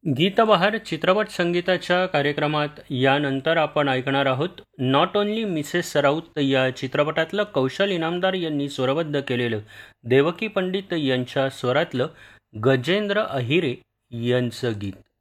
गीतबहार चित्रपट संगीताच्या कार्यक्रमात यानंतर आपण ऐकणार आहोत नॉट ओन्ली मिसेस राऊत या चित्रपटातलं कौशल इनामदार यांनी स्वरबद्ध केलेलं देवकी पंडित यांच्या स्वरातलं गजेंद्र अहिरे यांचं गीत.